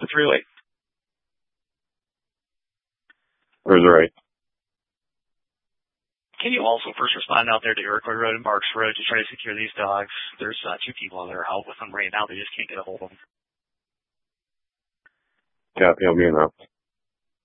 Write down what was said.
the freeway. Where's the right? Can you also first respond out there to Iroquois Road and Marks Road to try to secure these dogs? There's 2 people that are out with them right now. They just can't get a hold of them. Yeah, me enough.